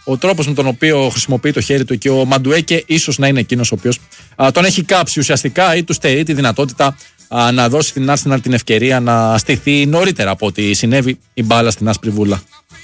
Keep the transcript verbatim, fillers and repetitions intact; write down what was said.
ο τρόπος με τον οποίο χρησιμοποιεί το χέρι του και ο Μαντουέκε ίσως να είναι εκείνος ο οποίος α, τον έχει κάψει ουσιαστικά ή του στερεί τη δυνατότητα α, να δώσει στην Arsenal την ευκαιρία να στηθεί νωρίτερα από ό,τι συνέβη η μπάλα στην άσπρη βούλα.